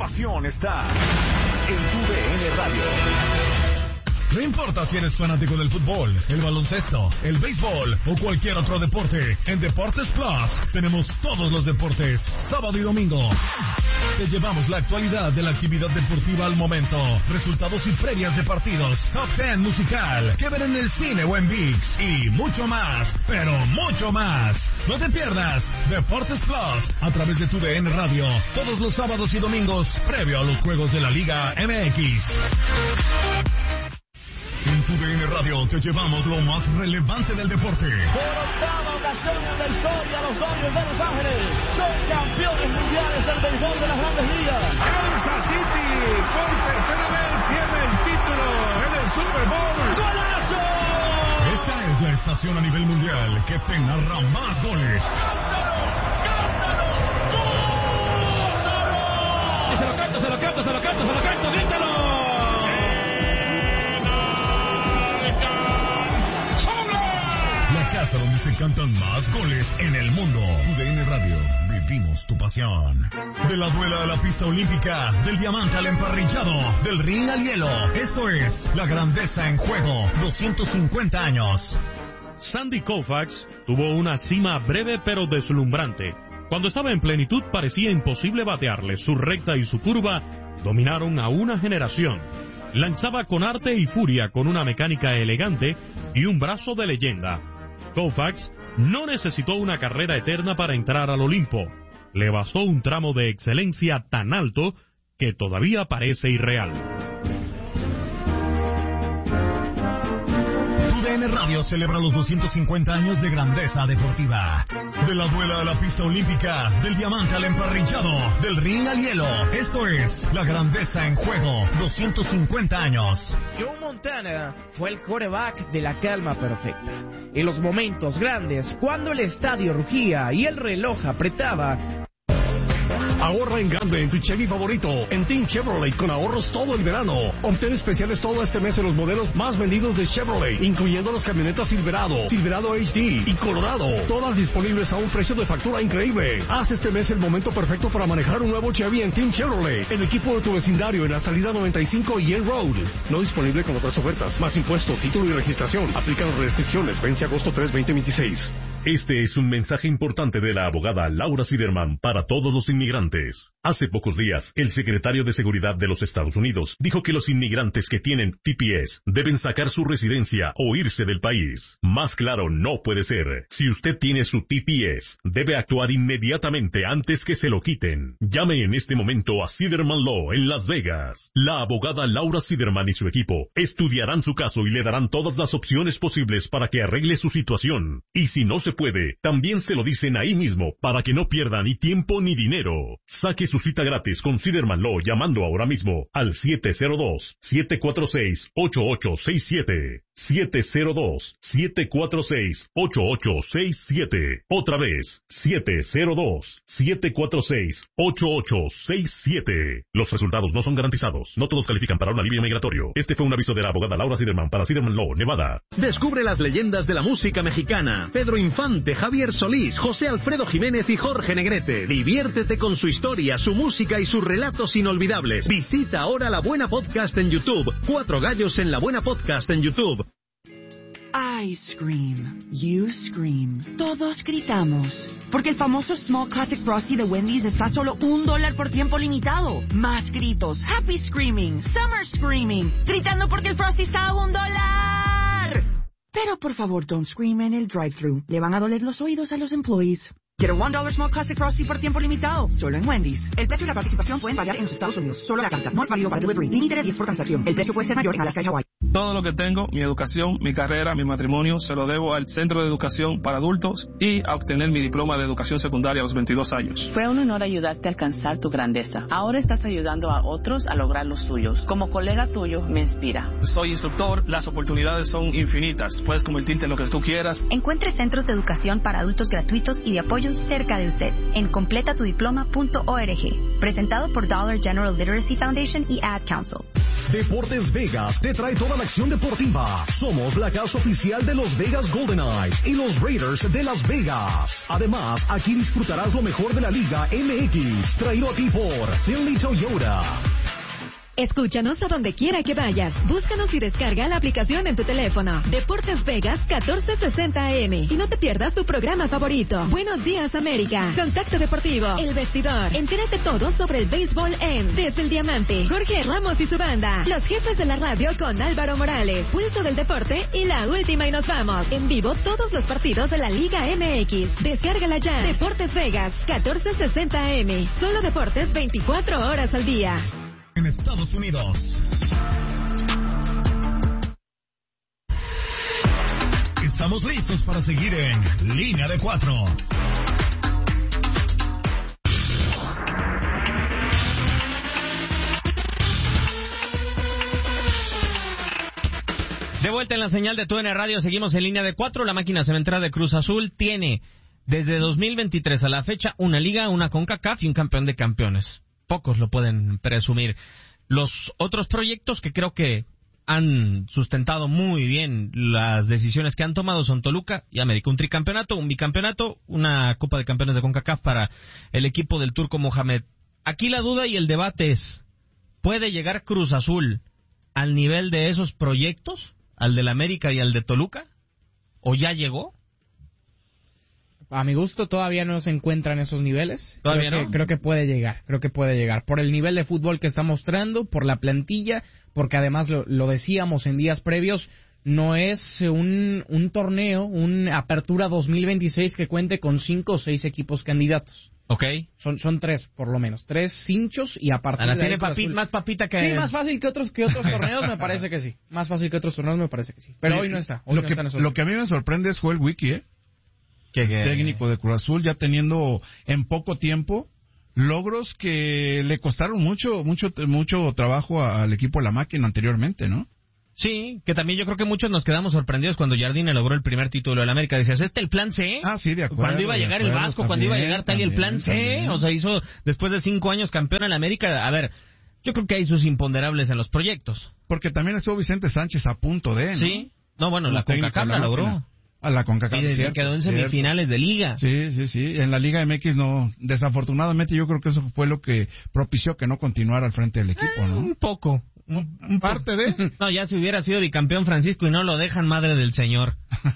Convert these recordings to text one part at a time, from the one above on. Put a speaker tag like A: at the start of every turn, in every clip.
A: pasión está en TUDN Radio.
B: No importa si eres fanático del fútbol, el baloncesto, el béisbol o cualquier otro deporte, en Deportes Plus tenemos todos los deportes, sábado y domingo. Te llevamos la actualidad de la actividad deportiva al momento, resultados y previas de partidos, top 10 musical, que ver en el cine o en ViX y mucho más, pero mucho más. No te pierdas Deportes Plus a través de TUDN Radio, todos los sábados y domingos, previo a los juegos de la Liga MX. En TUDN Radio te llevamos lo más relevante del deporte.
C: Por octava ocasión en la historia, los Dodgers de Los Ángeles son campeones mundiales del béisbol de las Grandes Ligas.
D: Kansas City por tercera vez tiene el título en el Super Bowl.
C: ¡Golazo!
B: Esta es la estación a nivel mundial que te narra más goles.
C: ¡Cántalo! ¡Gózalo!
E: Se lo canto, grítalo.
B: La casa donde se cantan más goles en el mundo. TUDN Radio, vivimos tu pasión. De la duela a la pista olímpica, del diamante al emparrillado, del ring al hielo. Esto es la grandeza en juego, 250 años.
F: Sandy Koufax tuvo una cima breve pero deslumbrante. Cuando estaba en plenitud parecía imposible batearle. Su recta y su curva dominaron a una generación. Lanzaba con arte y furia, con una mecánica elegante y un brazo de leyenda. Koufax no necesitó una carrera eterna para entrar al Olimpo. Le bastó un tramo de excelencia tan alto que todavía parece irreal.
B: TUDN Radio celebra los 250 años de grandeza deportiva. De la duela a la pista olímpica, del diamante al emparrillado, del ring al hielo. Esto es la grandeza en juego, 250 años.
G: Joe Montana fue el quarterback de la calma perfecta. En los momentos grandes, cuando el estadio rugía y el reloj apretaba,
H: Ahorra en grande en tu Chevy favorito, en Team Chevrolet, con ahorros todo el verano. Obtén especiales todo este mes en los modelos más vendidos de Chevrolet, incluyendo las camionetas Silverado, Silverado HD y Colorado, todas disponibles a un precio de factura increíble. Haz este mes el momento perfecto para manejar un nuevo Chevy en Team Chevrolet, el equipo de tu vecindario en la salida 95 y en Road. No disponible con otras ofertas, más impuesto, título y registración. Aplican las restricciones, vence agosto 3, 2026.
I: Este es un mensaje importante de la abogada Laura Siderman para todos los inmigrantes. Hace pocos días, el secretario de Seguridad de los Estados Unidos dijo que los inmigrantes que tienen TPS deben sacar su residencia o irse del país. Más claro no puede ser. Si usted tiene su TPS, debe actuar inmediatamente antes que se lo quiten. Llame en este momento a Siderman Law en Las Vegas. La abogada Laura Siderman y su equipo estudiarán su caso y le darán todas las opciones posibles para que arregle su situación. Y si no se puede, también se lo dicen ahí mismo para que no pierda ni tiempo ni dinero. Saque su cita gratis con Siderman Law llamando ahora mismo al 702-746-8867. 702-746-8867. Otra vez, 702-746-8867. Los resultados no son garantizados. No todos califican para un alivio migratorio. Este fue un aviso de la abogada Laura Siderman para Siderman Law, Nevada.
J: Descubre las leyendas de la música mexicana. Pedro Infante, Javier Solís, José Alfredo Jiménez y Jorge Negrete. Diviértete con su historia, su música y sus relatos inolvidables. Visita ahora La Buena Podcast en YouTube. 4 gallos en La Buena Podcast en YouTube.
K: I scream, you scream, todos gritamos, porque el famoso Small Classic Frosty de Wendy's está a solo $1 por tiempo limitado. Más gritos, happy screaming, summer screaming, gritando porque el Frosty está a $1. Pero por favor, don't scream en el drive-thru, le van a doler los oídos a los employees. Quiero $1 Small Classic Frosty por tiempo limitado, solo en Wendy's. El precio y la participación pueden variar en los Estados Unidos. Solo la carta. No es válido para delivery. Límite de 10 por transacción. El precio puede ser mayor en Alaska y Hawaii.
L: Todo lo que tengo, mi educación, mi carrera, mi matrimonio, se lo debo al Centro de Educación para Adultos y a obtener mi diploma de educación secundaria a los 22 años.
M: Fue un honor ayudarte a alcanzar tu grandeza. Ahora estás ayudando a otros a lograr los suyos. Como colega tuyo, me inspira.
L: Soy instructor, las oportunidades son infinitas. Puedes convertirte en lo que tú quieras.
N: Encuentre centros de educación para adultos gratuitos y de apoyo cerca de usted en completatudiploma.org. Presentado por Dollar General Literacy Foundation y Ad Council.
B: Deportes Vegas te trae toda la acción deportiva. Somos la casa oficial de los Vegas Golden Knights y los Raiders de Las Vegas. Además, aquí disfrutarás lo mejor de la Liga MX, traído a ti por Finley Toyota.
O: Escúchanos a donde quiera que vayas. Búscanos y descarga la aplicación en tu teléfono. Deportes Vegas 1460 AM. Y no te pierdas tu programa favorito. Buenos días, América. Contacto Deportivo. El Vestidor. Entérate todo sobre el béisbol en Desde el Diamante. Jorge Ramos y su banda. Los jefes de la radio con Álvaro Morales. Pulso del deporte y la última y nos vamos. En vivo todos los partidos de la Liga MX. Descárgala ya. Deportes Vegas 1460 AM. Solo deportes 24 horas al día.
B: En Estados Unidos. Estamos listos para seguir en Línea de 4.
P: De vuelta en la señal de TUDN Radio, seguimos en Línea de 4. La máquina cementera de Cruz Azul tiene desde 2023 a la fecha una liga, una CONCACAF y un campeón de campeones. Pocos lo pueden presumir. Los otros proyectos que creo que han sustentado muy bien las decisiones que han tomado son Toluca y América. Un tricampeonato, un bicampeonato, una Copa de Campeones de CONCACAF para el equipo del Turco Mohamed. Aquí la duda y el debate es, ¿puede llegar Cruz Azul al nivel de esos proyectos? ¿Al del América y al de Toluca? ¿O ya llegó?
G: A mi gusto todavía no se encuentra en esos niveles.
P: ¿Todavía no?
G: Creo que puede llegar. Por el nivel de fútbol que está mostrando, por la plantilla, porque además lo decíamos en días previos, no es un torneo, una apertura 2026 que cuente con 5 o 6 equipos candidatos.
P: Okay.
G: Son 3, por lo menos. 3 cinchos y a partir
P: de
G: ahí...
P: tiene más papita que...
G: Sí, más fácil que otros torneos me parece que sí. Más fácil que otros torneos me parece que sí. Pero hoy no está.
Q: Lo que a mí me sorprende es Joel Wiki, técnico de Cruz Azul, ya teniendo en poco tiempo logros que le costaron mucho trabajo al equipo de la máquina anteriormente, ¿no?
P: Sí, que también yo creo que muchos nos quedamos sorprendidos cuando Jardine logró el primer título de la América. Decías, el plan C?
Q: Ah, sí, de acuerdo.
P: Cuando iba a llegar el Vasco, también, cuando iba a llegar tal y el plan C, también. O sea, hizo después de 5 años campeón en la América. A ver, yo creo que hay sus imponderables en los proyectos.
Q: Porque también estuvo Vicente Sánchez a punto de, ¿no?
P: Sí, no, bueno, la CONCACAF la logró.
Q: A la CONCACAF.
P: Y se quedó en semifinales de liga.
Q: Sí. En la Liga MX no. Desafortunadamente yo creo que eso fue lo que propició que no continuara al frente del equipo, ¿no?
P: Un poco.
Q: Parte de...
P: No, ya si hubiera sido bicampeón Francisco y no lo dejan, madre del señor.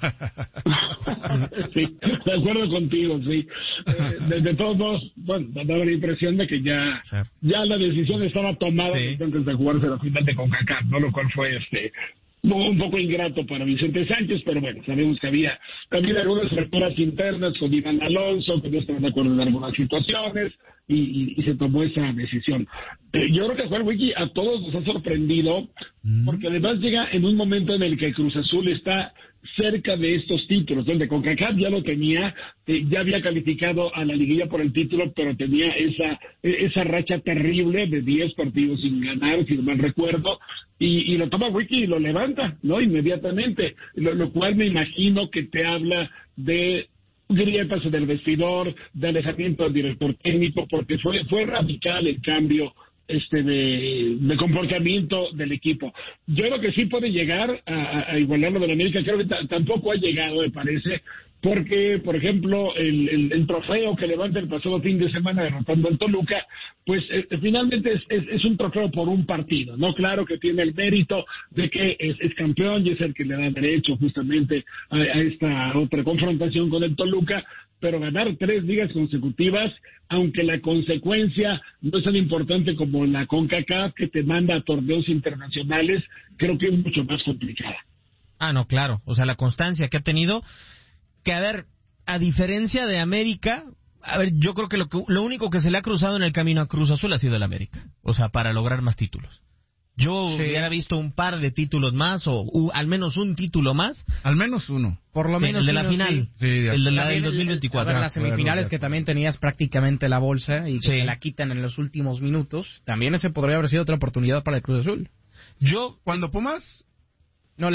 R: Sí, de acuerdo contigo, sí. De todos modos, bueno, me daba la impresión de que ya la decisión estaba tomada antes de jugarse la final de CONCACAF, ¿no? Lo cual fue un poco ingrato para Vicente Sánchez, pero bueno, sabemos que había también algunas fracturas internas con Iván Alonso, que no estaban de acuerdo en algunas situaciones, y se tomó esa decisión. Yo creo que Joel Wiki a todos nos ha sorprendido, porque además llega en un momento en el que Cruz Azul está cerca de estos títulos, donde CONCACAF ya lo tenía, ya había calificado a la liguilla por el título, pero tenía esa racha terrible de 10 partidos sin ganar, si no mal recuerdo, y lo toma Wiki y lo levanta, ¿no? Inmediatamente, lo cual me imagino que te habla de grietas en el vestidor, de alejamiento del director técnico, porque fue radical el cambio de comportamiento del equipo. Yo creo que sí puede llegar a igualar lo de la América, creo que tampoco ha llegado, me parece, porque, por ejemplo, el trofeo que levanta el pasado fin de semana derrotando al Toluca, pues finalmente es un trofeo por un partido, ¿no? Claro que tiene el mérito de que es campeón y es el que le da derecho justamente a esta otra confrontación con el Toluca, pero ganar 3 ligas consecutivas, aunque la consecuencia no es tan importante como la CONCACAF, que te manda a torneos internacionales, creo que es mucho más complicada.
P: Ah, no, claro. O sea, la constancia que ha tenido, que a ver, a diferencia de América, a ver, yo creo que lo único que se le ha cruzado en el camino a Cruz Azul ha sido el América. O sea, para lograr más títulos. Yo hubiera visto un par de títulos más, o al menos un título más.
Q: Al menos uno.
G: Por lo menos
P: el de la final.
Q: Sí,
P: el de la del 2024.
G: Las semifinales que también tenías prácticamente la bolsa y que te la quitan en los últimos minutos. También ese podría haber sido otra oportunidad para el Cruz Azul.
Q: Cuando Pumas...
G: No,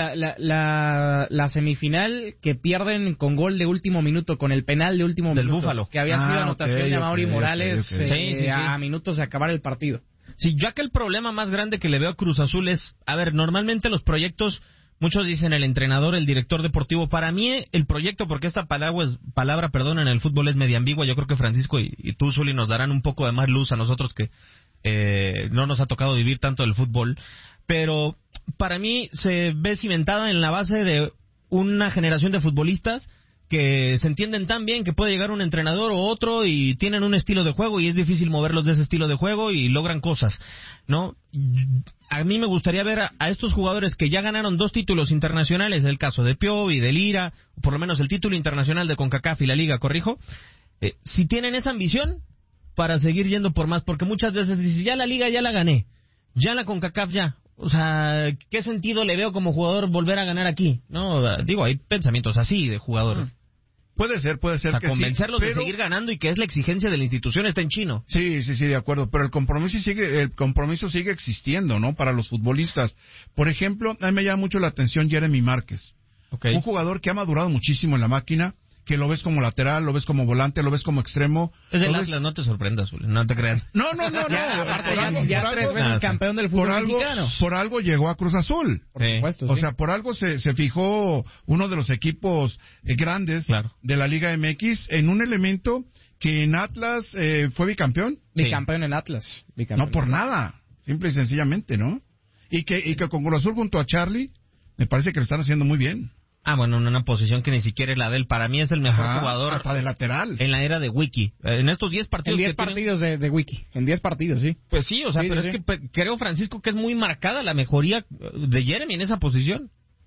G: la semifinal que pierden con gol de último minuto, con el penal de último minuto.
P: Del Búfalo.
G: Que había sido anotación de Amaury Morales
P: Sí.
G: a minutos de acabar el partido.
P: Sí, ya que el problema más grande que le veo a Cruz Azul es, a ver, normalmente los proyectos, muchos dicen el entrenador, el director deportivo. Para mí, el proyecto, porque esta palabra, en el fútbol es media ambigua. Yo creo que Francisco y tú, Zuli, nos darán un poco de más luz a nosotros que no nos ha tocado vivir tanto del fútbol. Pero para mí se ve cimentada en la base de una generación de futbolistas que se entienden tan bien que puede llegar un entrenador o otro y tienen un estilo de juego y es difícil moverlos de ese estilo de juego y logran cosas, ¿no? A mí me gustaría ver a estos jugadores que ya ganaron 2 títulos internacionales, el caso de Piovi, de Lira, o por lo menos el título internacional de CONCACAF y la Liga, corrijo, si tienen esa ambición para seguir yendo por más, porque muchas veces dices, ya la Liga ya la gané, ya la CONCACAF ya. O sea, ¿qué sentido le veo como jugador volver a ganar aquí? No, digo, hay pensamientos así de jugadores.
Q: Puede ser
P: o sea,
Q: que
P: convencerlos
Q: sí,
P: de seguir ganando y que es la exigencia de la institución está en chino.
Q: Sí, de acuerdo, pero el compromiso sigue existiendo, ¿no? Para los futbolistas. Por ejemplo, a mí me llama mucho la atención Jeremy Márquez.
P: Okay.
Q: Un jugador que ha madurado muchísimo en la máquina, que lo ves como lateral, lo ves como volante, lo ves como extremo.
P: Es del Atlas, no te sorprendas, Zuli, no te creas.
Q: No.
G: Ya 3 veces campeón del fútbol mexicano.
Q: Por algo llegó a Cruz Azul.
G: Por supuesto,
Q: o sea, por algo se fijó uno de los equipos grandes de la Liga MX en un elemento que en Atlas fue bicampeón.
G: Bicampeón en Atlas.
Q: No por nada, simple y sencillamente, ¿no? Y que con Cruz Azul junto a Charlie, me parece que lo están haciendo muy bien.
P: Ah, bueno, en una posición que ni siquiera es la de él. Para mí es el mejor jugador.
Q: Hasta de lateral.
P: En la era de Wiki. En estos 10 partidos.
G: En 10 partidos de Wiki. En 10 partidos, sí.
P: Pues sí, o sea, pero es que creo, Francisco, que es muy marcada la mejoría de Jeremy en esa posición.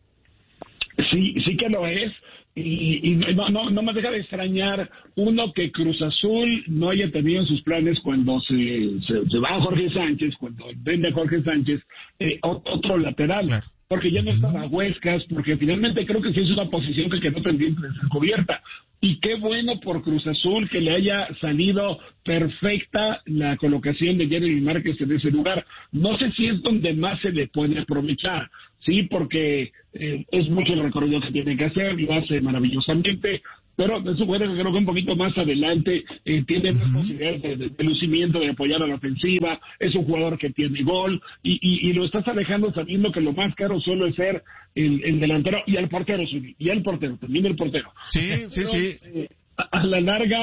R: Sí que lo es. Y no me deja de extrañar, uno, que Cruz Azul no haya tenido en sus planes cuando se va a Jorge Sánchez, cuando vende a Jorge Sánchez, otro lateral. Claro. Porque ya no estaba Huescas, porque finalmente creo que sí es una posición que quedó pendiente de ser cubierta. Y qué bueno por Cruz Azul que le haya salido perfecta la colocación de Jeremy Márquez en ese lugar. No sé si es donde más se le puede aprovechar, sí, porque es mucho el recorrido que tiene que hacer, lo hace maravillosamente, pero es un jugador que creo que un poquito más adelante tiene más posibilidades de lucimiento, de apoyar a la ofensiva, es un jugador que tiene gol, y lo estás alejando sabiendo que lo más caro suele ser el delantero y el portero, también el portero.
Q: Sí.
R: A la larga,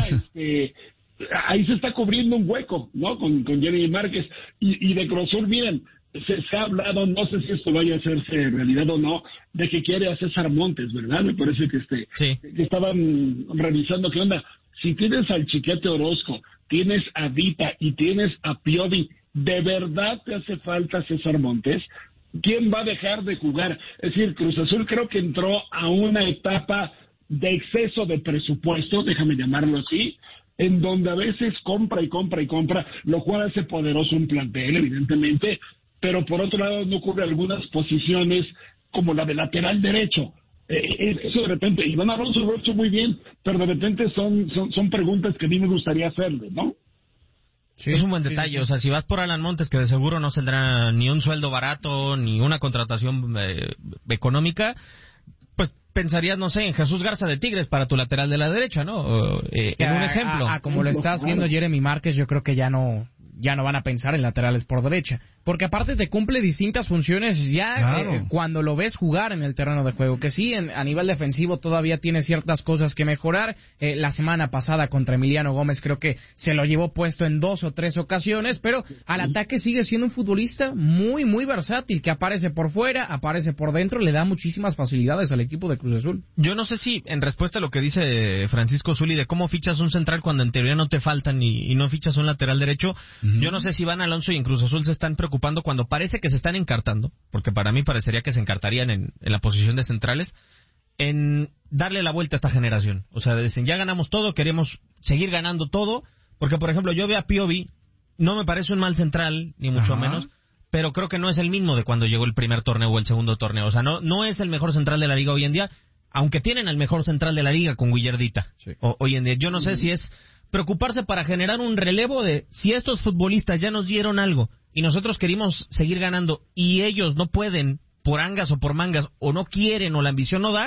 R: ahí se está cubriendo un hueco, ¿no? Con Jeremy Márquez, y de Cruz Azul, miren, se ha hablado, no sé si esto vaya a hacerse realidad o no, de que quiere a César Montes, ¿verdad? Me parece que que estaban revisando qué onda. Si tienes al Chiquete Orozco, tienes a Dita y tienes a Piovi, ¿de verdad te hace falta César Montes? ¿Quién va a dejar de jugar? Es decir, Cruz Azul creo que entró a una etapa de exceso de presupuesto, déjame llamarlo así, en donde a veces compra, lo cual hace poderoso un plantel, evidentemente, pero por otro lado no cubre algunas posiciones como la de lateral derecho. Eso de repente, Iván Alonso lo ha hecho muy bien, pero de repente son preguntas que a mí me gustaría hacerle, ¿no?
P: Sí, es un buen detalle, o sea, si vas por Alan Montes, que de seguro no saldrá ni un sueldo barato, ni una contratación económica, pues pensarías, no sé, en Jesús Garza de Tigres para tu lateral de la derecha, ¿no? En un ejemplo.
G: Como lo está haciendo Jeremy Márquez, yo creo que ya no van a pensar en laterales por derecha, porque aparte te cumple distintas funciones ya cuando lo ves jugar en el terreno de juego, que sí, a nivel defensivo todavía tiene ciertas cosas que mejorar. La semana pasada contra Emiliano Gómez creo que se lo llevó puesto en 2 o 3 ocasiones, pero al ataque sigue siendo un futbolista muy, muy versátil, que aparece por fuera, aparece por dentro, le da muchísimas facilidades al equipo de Cruz Azul.
P: Yo no sé si, en respuesta a lo que dice Francisco Zuli, de cómo fichas un central cuando en teoría no te faltan y no fichas un lateral derecho, yo no sé si Iván Alonso y en Cruz Azul se están preocupando cuando parece que se están encartando, porque para mí parecería que se encartarían en la posición de centrales, en darle la vuelta a esta generación. O sea, dicen, ya ganamos todo, queremos seguir ganando todo, porque por ejemplo yo veo a Piovi, no me parece un mal central, ni mucho menos, pero creo que no es el mismo de cuando llegó el primer torneo o el segundo torneo. O sea, no es el mejor central de la liga hoy en día, aunque tienen al mejor central de la liga con Guillardita. Hoy en día, yo no sé si es preocuparse para generar un relevo de si estos futbolistas ya nos dieron algo y nosotros queremos seguir ganando y ellos no pueden por angas o por mangas o no quieren o la ambición no da,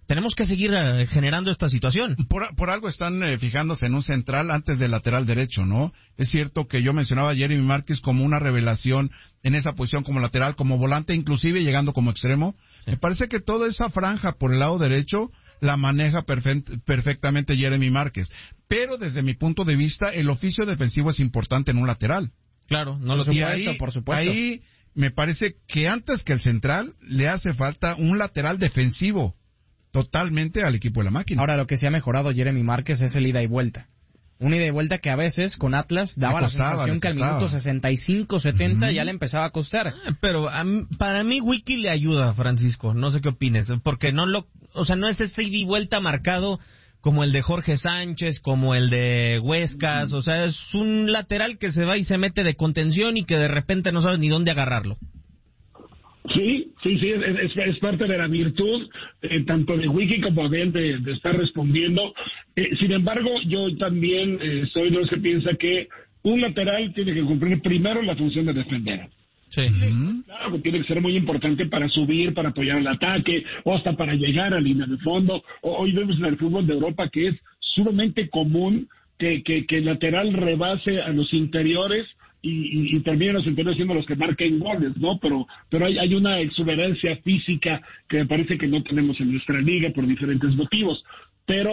P: tenemos que seguir generando esta situación.
Q: Por algo están fijándose en un central antes del lateral derecho, ¿no? Es cierto que yo mencionaba a Jeremy Márquez como una revelación en esa posición como lateral, como volante, inclusive llegando como extremo. Sí. Me parece que toda esa franja por el lado derecho la maneja perfectamente Jeremy Márquez. Pero desde mi punto de vista, el oficio defensivo es importante en un lateral.
P: Claro, no lo
Q: por supuesto. Ahí me parece que antes que el central le hace falta un lateral defensivo totalmente al equipo de la máquina.
G: Ahora, lo que se ha mejorado Jeremy Márquez es el ida y vuelta. Un ida y vuelta que a veces con Atlas daba la sensación que al minuto 65, 70 ya le empezaba a costar.
P: Pero para mí Wiki le ayuda, Francisco. No sé qué opines, porque no es ese ida y vuelta marcado como el de Jorge Sánchez, como el de Huescas. O sea, es un lateral que se va y se mete de contención y que de repente no sabes ni dónde agarrarlo.
R: Sí, es parte de la virtud, tanto de Wiki como de él de estar respondiendo. Sin embargo, yo también soy de los que piensa que un lateral tiene que cumplir primero la función de defender.
P: Sí.
R: Claro, que tiene que ser muy importante para subir, para apoyar el ataque, o hasta para llegar a línea de fondo. Hoy vemos en el fútbol de Europa que es sumamente común que el lateral rebase a los interiores y terminan los interiores siendo los que marquen goles, ¿no? Pero hay una exuberancia física que me parece que no tenemos en nuestra liga por diferentes motivos. Pero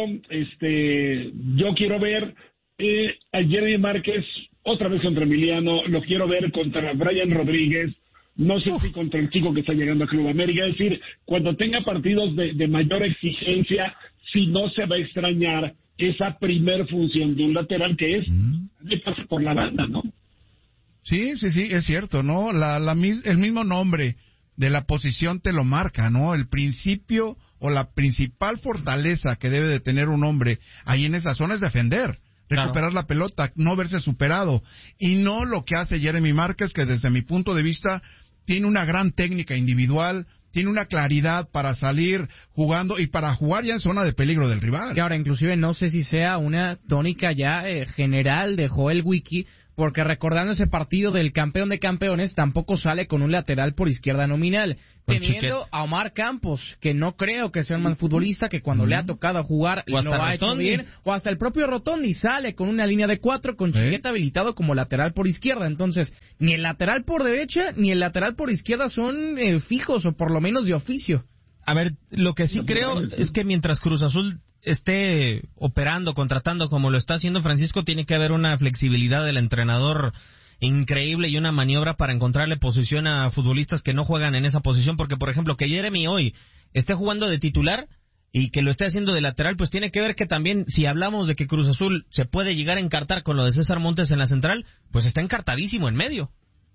R: yo quiero ver a Jeremy Márquez otra vez contra Emiliano, lo quiero ver contra Brian Rodríguez, no sé si contra el chico que está llegando a Club América. Es decir, cuando tenga partidos de mayor exigencia, si no se va a extrañar esa primer función de un lateral que es de paso por la banda, ¿no?
Q: Sí, es cierto, ¿no? El mismo nombre de la posición te lo marca, ¿no? El principio o la principal fortaleza que debe de tener un hombre ahí en esa zona es defender, recuperar la pelota, no verse superado. Y no lo que hace Jeremy Márquez, que desde mi punto de vista tiene una gran técnica individual, tiene una claridad para salir jugando y para jugar ya en zona de peligro del rival.
G: Y ahora, inclusive, no sé si sea una tónica ya general de Joel Wiki, porque recordando ese partido del campeón de campeones, tampoco sale con un lateral por izquierda nominal, teniendo a Omar Campos, que no creo que sea un mal futbolista, que cuando le ha tocado jugar lo ha hecho bien, o hasta el propio Rotondi sale con una línea de 4 con Chiquete habilitado como lateral por izquierda. Entonces, ni el lateral por derecha ni el lateral por izquierda son fijos, o por lo menos de oficio.
P: A ver, lo que sí creo es que mientras Cruz Azul esté operando, contratando como lo está haciendo Francisco, tiene que haber una flexibilidad del entrenador increíble y una maniobra para encontrarle posición a futbolistas que no juegan en esa posición, porque por ejemplo que Jeremy hoy esté jugando de titular y que lo esté haciendo de lateral, pues tiene que ver que también, si hablamos de que Cruz Azul se puede llegar a encartar con lo de César Montes en la central, pues está encartadísimo en medio.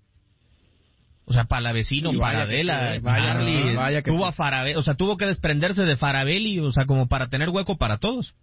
P: O sea, Palavecino, Paradela, Charlie, tuvo a Farabelli, o sea, tuvo que desprenderse de Farabelli, o sea, como para tener hueco para todos.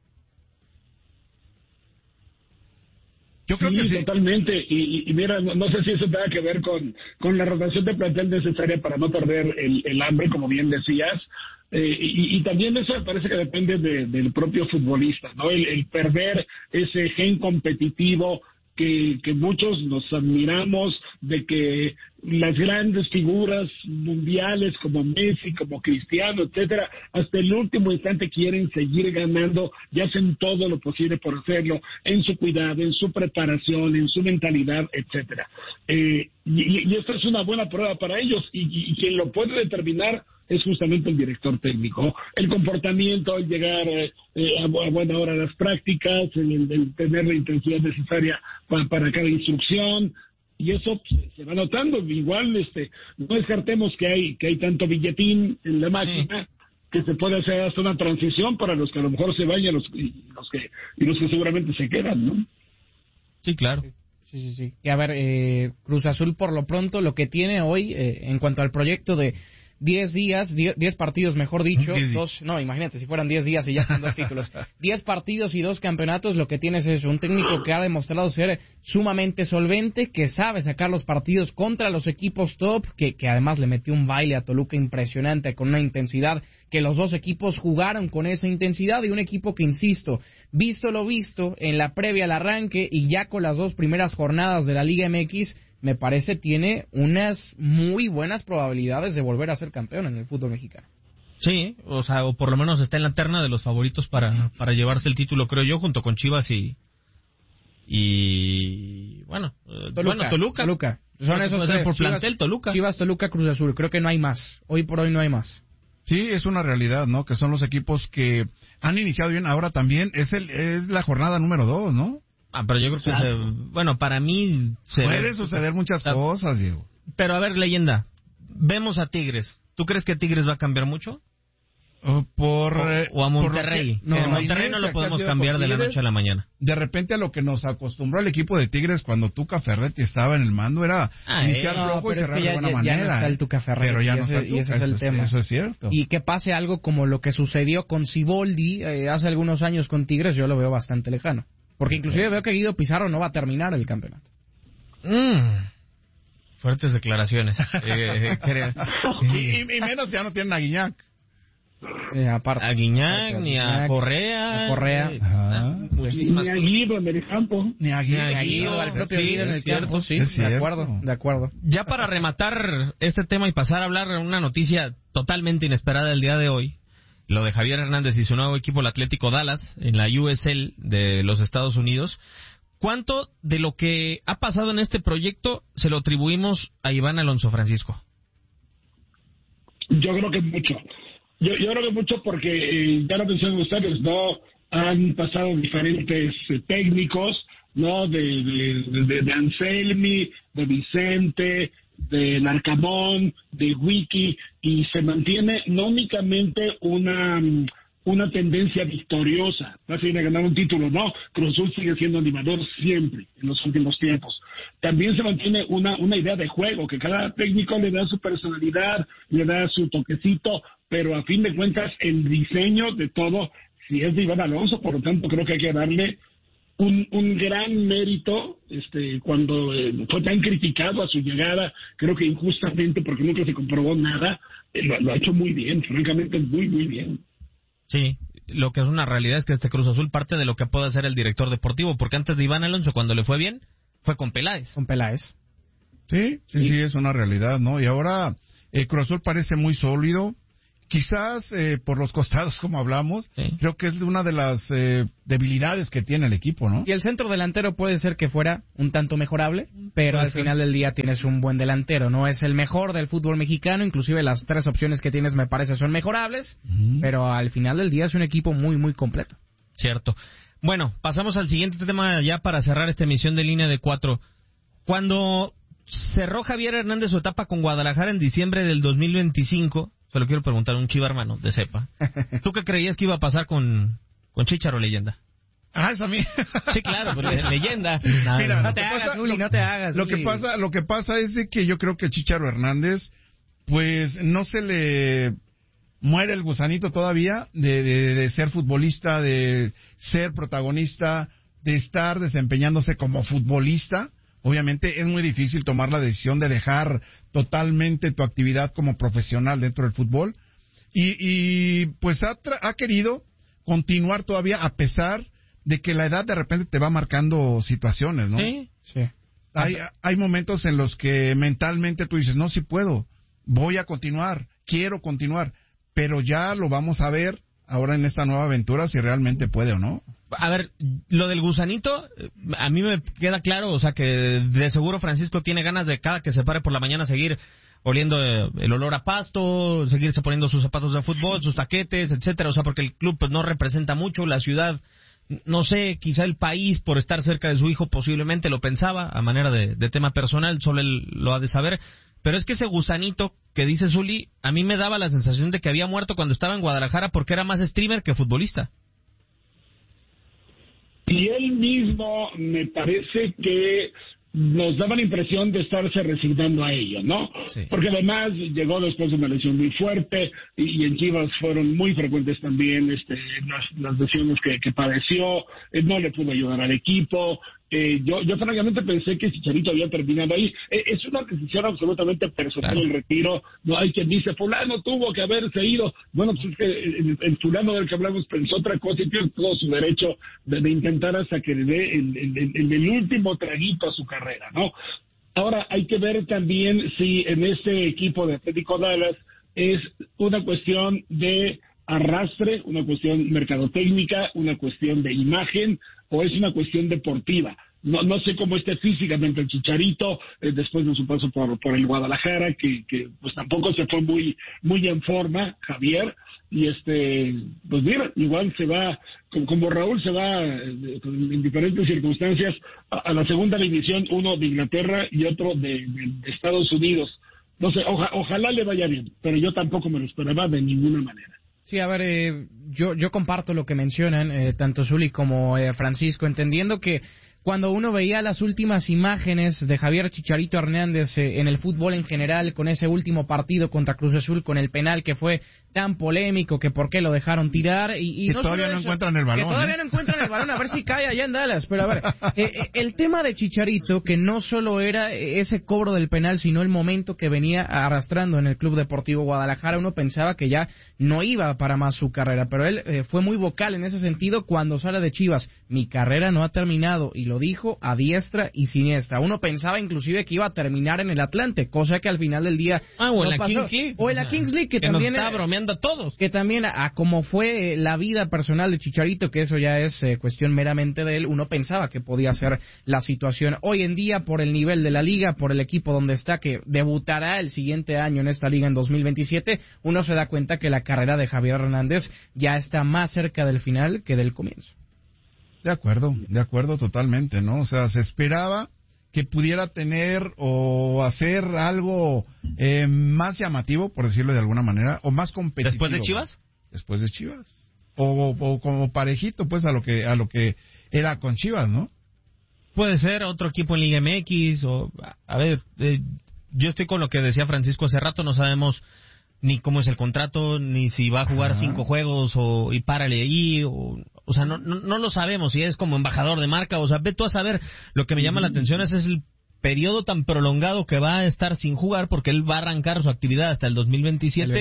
R: Yo creo que sí, totalmente. Y mira, no sé si eso tenga que ver con la rotación de plantel necesaria para no perder el hambre, como bien decías. Y también eso me parece que depende del propio futbolista, ¿no? El perder ese gen competitivo que muchos nos admiramos, de que las grandes figuras mundiales como Messi, como Cristiano, etcétera, hasta el último instante quieren seguir ganando y hacen todo lo posible por hacerlo, en su cuidado, en su preparación, en su mentalidad, etcétera. Y esto es una buena prueba para ellos, y quien lo puede determinar es justamente el director técnico. El comportamiento, el llegar a buena hora a las prácticas, el tener la intensidad necesaria para cada instrucción, y eso se va notando. Igual no descartemos que hay tanto billetín en la máquina que se puede hacer hasta una transición para los que a lo mejor se vayan y los que seguramente se quedan, ¿no?
P: Sí, claro.
G: Sí. Y a ver, Cruz Azul por lo pronto lo que tiene hoy en cuanto al proyecto de 10 partidos, mejor dicho, imagínate si fueran 10 días y ya están 2 títulos, 10 partidos y 2 campeonatos, lo que tienes es un técnico que ha demostrado ser sumamente solvente, que sabe sacar los partidos contra los equipos top, que además le metió un baile a Toluca impresionante, con una intensidad que los dos equipos jugaron con esa intensidad, y un equipo que, insisto, visto lo visto en la previa al arranque y ya con las 2 primeras jornadas de la Liga MX, me parece tiene unas muy buenas probabilidades de volver a ser campeón en el fútbol mexicano.
P: Sí, o sea, o por lo menos está en la terna de los favoritos para llevarse el título, creo yo, junto con Chivas y bueno, Toluca.
G: Son esos tres,
P: por plantel, Toluca.
G: Chivas, Toluca, Cruz Azul. Creo que no hay más. Hoy por hoy no hay más.
Q: Sí, es una realidad, ¿no? Que son los equipos que han iniciado bien. Ahora también es la jornada número 2, ¿no?
P: Pero yo creo que para mí
Q: puede suceder muchas cosas, Diego.
P: Pero a ver, Leyenda, vemos a Tigres. ¿Tú crees que Tigres va a cambiar mucho? O a Monterrey. En Monterrey no lo podemos cambiar de la noche a la mañana.
Q: De repente a lo que nos acostumbró el equipo de Tigres cuando Tuca Ferretti estaba en el mando era iniciar flojo y cerrar de buena manera.
G: Ya no está el Tuca Ferretti,
Q: pero ya no está el Tuca,
G: y ese es el tema.
Q: Eso es cierto.
G: Y que pase algo como lo que sucedió con Siboldi hace algunos años con Tigres, yo lo veo bastante lejano. Porque inclusive veo que Guido Pizarro no va a terminar el campeonato.
P: Fuertes declaraciones.
Q: Y menos ya no tienen a Guiñac.
G: Aparte.
P: A Guiñac, ni a Correa.
R: Muchísimas ni a Guido en el campo.
Q: Ni a Guido,
G: al propio Guido en el campo. Sí, de acuerdo.
P: Ya para rematar este tema y pasar a hablar de una noticia totalmente inesperada del día de hoy. Lo de Javier Hernández y su nuevo equipo, el Atlético Dallas, en la USL de los Estados Unidos. ¿Cuánto de lo que ha pasado en este proyecto se lo atribuimos a Iván Alonso, Francisco?
R: Yo creo que mucho. Yo creo que mucho porque, ya lo mencionan ustedes, ¿no? Han pasado diferentes técnicos, ¿no? De Anselmi, de Vicente, de Larcamón, de Wiki, y se mantiene no únicamente una tendencia victoriosa, va a seguir a ganar un título, no, Cruz Azul sigue siendo animador siempre, en los últimos tiempos. También se mantiene una idea de juego, que cada técnico le da su personalidad, le da su toquecito, pero a fin de cuentas el diseño de todo, si es de Iván Alonso, por lo tanto creo que hay que darle un gran mérito cuando fue tan criticado a su llegada, creo que injustamente porque nunca se comprobó nada, lo ha hecho muy bien, francamente muy, muy bien.
P: Sí, lo que es una realidad es que este Cruz Azul parte de lo que puede hacer el director deportivo, porque antes de Iván Alonso, cuando le fue bien, fue con Peláez.
Q: Sí, es una realidad, ¿no? Y ahora Cruz Azul parece muy sólido, quizás por los costados, como hablamos, creo que es una de las debilidades que tiene el equipo, ¿no?
G: Y el centro delantero puede ser que fuera un tanto mejorable, pero al final del día tienes un buen delantero. No es el mejor del fútbol mexicano, inclusive las 3 opciones que tienes me parece son mejorables, pero al final del día es un equipo muy, muy completo.
P: Cierto. Bueno, pasamos al siguiente tema ya para cerrar esta emisión de Línea de 4. Cuando cerró Javier Hernández su etapa con Guadalajara en diciembre del 2025... Se lo quiero preguntar a un Chiva hermano de cepa. ¿Tú qué creías que iba a pasar con Chícharo, Leyenda?
Q: Es a mí.
P: Sí, claro, pero Leyenda.
Q: Mira,
G: no te hagas,
Q: Lo que pasa es de que yo creo que Chícharo Hernández, pues no se le muere el gusanito todavía de ser futbolista, de ser protagonista, de estar desempeñándose como futbolista. Obviamente es muy difícil tomar la decisión de dejar totalmente tu actividad como profesional dentro del fútbol y pues ha querido continuar todavía a pesar de que la edad de repente te va marcando situaciones, ¿no?
G: Sí.
Q: Hay momentos en los que mentalmente tú dices, no, sí puedo, voy a continuar, quiero continuar, pero ya lo vamos a ver ahora en esta nueva aventura si realmente puede o no.
P: A ver, lo del gusanito, a mí me queda claro, o sea, que de seguro Francisco tiene ganas de cada que se pare por la mañana seguir oliendo el olor a pasto, seguirse poniendo sus zapatos de fútbol, sus taquetes, etcétera, o sea, porque el club pues no representa mucho, la ciudad, no sé, quizá el país por estar cerca de su hijo posiblemente lo pensaba, a manera de tema personal, solo él lo ha de saber, pero es que ese gusanito que dice Zuli, a mí me daba la sensación de que había muerto cuando estaba en Guadalajara porque era más streamer que futbolista.
R: Y él mismo me parece que nos daba la impresión de estarse resignando a ello, ¿no? Sí. Porque además llegó después de una lesión muy fuerte y en Chivas fueron muy frecuentes también las lesiones que padeció, no le pudo ayudar al equipo. Yo francamente pensé que Chicharito había terminado ahí. Es una decisión absolutamente personal, claro. El retiro. No hay quien dice, fulano tuvo que haberse ido. Bueno, pues es que el fulano del que hablamos pensó otra cosa y tiene todo su derecho de intentar hasta que le dé el último traguito a su carrera, ¿no? Ahora, hay que ver también si en este equipo de Atlético Dallas es una cuestión de arrastre, una cuestión mercadotécnica, una cuestión de imagen, o es una cuestión deportiva. No sé cómo esté físicamente el Chicharito después de su paso por el Guadalajara, que pues tampoco se fue muy en forma, Javier, y pues mira, igual se va, como Raúl se va en diferentes circunstancias a la segunda división, uno de Inglaterra y otro de Estados Unidos. No sé, ojalá le vaya bien, pero yo tampoco me lo esperaba de ninguna manera.
G: Sí, a ver, yo comparto lo que mencionan tanto Zuli como Francisco, entendiendo que cuando uno veía las últimas imágenes de Javier Chicharito Hernández en el fútbol en general, con ese último partido contra Cruz Azul, con el penal que fue tan polémico, que por qué lo dejaron tirar, y no
Q: todavía no encuentran el balón.
G: Que todavía no encuentran el balón, a ver si cae allá en Dallas. Pero a ver, el tema de Chicharito, que no solo era ese cobro del penal, sino el momento que venía arrastrando en el Club Deportivo Guadalajara, uno pensaba que ya no iba para más su carrera, pero él fue muy vocal en ese sentido cuando sale de Chivas. Mi carrera no ha terminado, y lo dijo a diestra y siniestra. Uno pensaba inclusive que iba a terminar en el Atlante, cosa que al final del día
P: o en la Kings League.
G: O en la Kings League, que también
P: nos está bromeando a todos.
G: Que también a como fue la vida personal de Chicharito, que eso ya es cuestión meramente de él, uno pensaba que podía ser la situación. Hoy en día, por el nivel de la liga, por el equipo donde está, que debutará el siguiente año en esta liga en 2027, uno se da cuenta que la carrera de Javier Hernández ya está más cerca del final que del comienzo.
Q: De acuerdo totalmente, ¿no? O sea, se esperaba que pudiera tener o hacer algo más llamativo, por decirlo de alguna manera, o más competitivo.
P: ¿Después de Chivas?
Q: Después de Chivas. O como parejito, pues, a lo que era con Chivas, ¿no?
P: Puede ser otro equipo en Liga MX, o, a ver, yo estoy con lo que decía Francisco hace rato, no sabemos ni cómo es el contrato, ni si va a jugar 5 juegos y párale ahí, o sea, no lo sabemos, si es como embajador de marca, o sea, ve tú a saber. Lo que me llama la atención es el periodo tan prolongado que va a estar sin jugar, porque él va a arrancar su actividad hasta el 2027.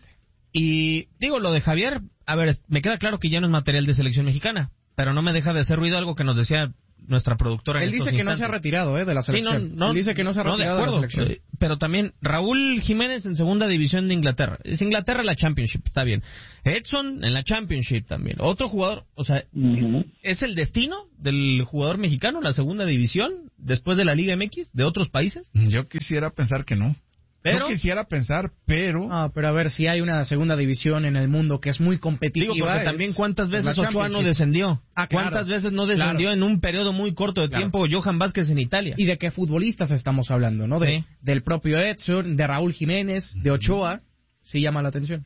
P: Y digo, lo de Javier, a ver, me queda claro que ya no es material de selección mexicana, pero no me deja de hacer ruido algo que nos decía nuestra productora.
G: Él dice que no se ha retirado de la selección.
P: Sí, él dice que no se ha retirado de la selección. Pero también Raúl Jiménez en segunda división de Inglaterra. Es Inglaterra la Championship, está bien. Edson en la Championship también. Otro jugador, o sea, ¿es el destino del jugador mexicano la segunda división después de la Liga MX de otros países?
Q: Yo quisiera pensar que no.
P: Pero,
Q: yo quisiera pensar, pero...
G: No, pero a ver, si hay una segunda división en el mundo que es muy competitiva...
P: Digo, porque también cuántas veces Ochoa no descendió. ¿Cuántas veces no descendió en un periodo muy corto de tiempo Johan Vázquez en Italia?
G: ¿Y de qué futbolistas estamos hablando, no? Del propio Edson, de Raúl Jiménez, de Ochoa, sí llama la atención.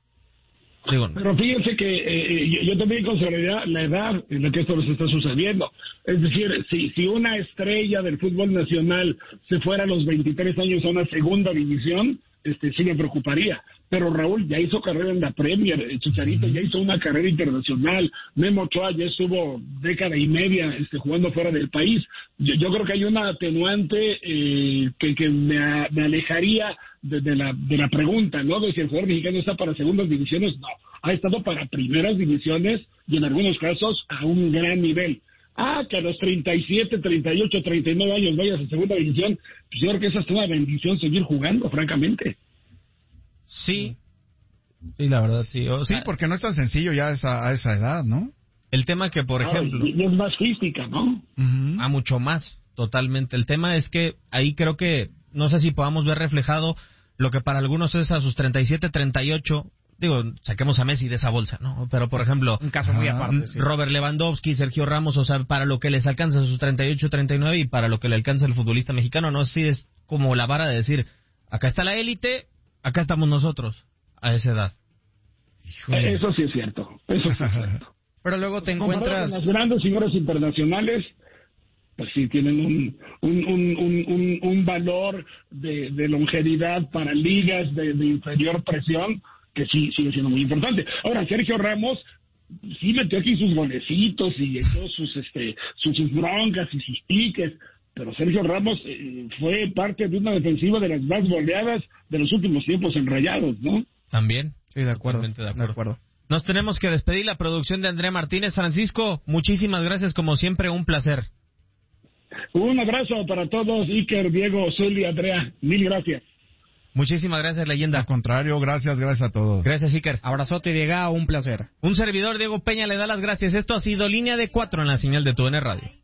R: Pero fíjense que yo también consideraría la edad en la que esto nos está sucediendo. Es decir, si una estrella del fútbol nacional se fuera a los 23 años a una segunda división, sí me preocuparía. Pero Raúl ya hizo carrera en la Premier, Chicharito ya hizo una carrera internacional, Memo Ochoa ya estuvo década y media jugando fuera del país. Yo creo que hay una atenuante que me alejaría de la pregunta, ¿no? De si el jugador mexicano está para segundas divisiones. No, ha estado para primeras divisiones y en algunos casos a un gran nivel. Que a los 37, 38, 39 años vayas a segunda división, pues yo creo que esa es una bendición seguir jugando, francamente.
P: Sí, la verdad sí. O sea,
Q: sí, porque no es tan sencillo ya a esa edad, ¿no?
P: El tema que, por ejemplo...
R: Y es más física, ¿no?
P: A mucho más, totalmente. El tema es que ahí creo que, no sé si podamos ver reflejado lo que para algunos es a sus 37, 38... Digo, saquemos a Messi de esa bolsa, ¿no? Pero, por ejemplo...
G: Un caso muy aparte, sí.
P: Robert Lewandowski, Sergio Ramos, o sea, para lo que les alcanza a sus 38, 39 y para lo que le alcanza el futbolista mexicano, no sé si es como la vara de decir, acá está la élite, acá estamos nosotros, a esa edad.
R: Híjole. Eso sí es cierto,
G: Pero luego te encuentras...
R: Las grandes figuras internacionales, pues sí, tienen un valor de longevidad para ligas de inferior presión, que sí sigue siendo muy importante. Ahora, Sergio Ramos sí metió aquí sus golecitos y echó sus broncas y sus piques, pero Sergio Ramos fue parte de una defensiva de las más goleadas de los últimos tiempos en Rayados, ¿no?
P: También.
G: Sí, de acuerdo.
P: De acuerdo. Nos tenemos que despedir. La producción de Andrea Martínez. Francisco, muchísimas gracias, como siempre, un placer.
R: Un abrazo para todos, Iker, Diego, Zuli, Andrea. Mil gracias.
P: Muchísimas gracias, leyenda.
Q: Al contrario, gracias a todos.
P: Gracias, Iker.
G: Abrazote, Diego, un placer.
P: Un servidor, Diego Peña, le da las gracias. Esto ha sido Línea de 4 en la señal de TUDN Radio.